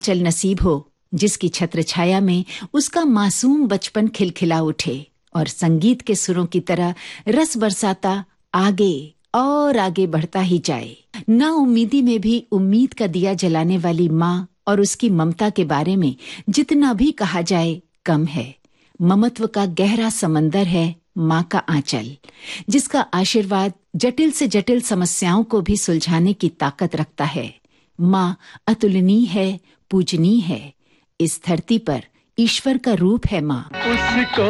चल नसीब हो जिसकी छत्र छाया में उसका मासूम बचपन खिलखिला उठे और संगीत के सुरों की तरह रस बरसाता आगे और आगे बढ़ता ही जाए। ना उम्मीदी में भी उम्मीद का दिया जलाने वाली माँ और उसकी ममता के बारे में जितना भी कहा जाए कम है। ममत्व का गहरा समंदर है माँ का आंचल, जिसका आशीर्वाद जटिल से जटिल समस्याओं को भी सुलझाने की ताकत रखता है। माँ अतुलनीय है, पूजनीय है। इस धरती पर ईश्वर का रूप है माँ। उसको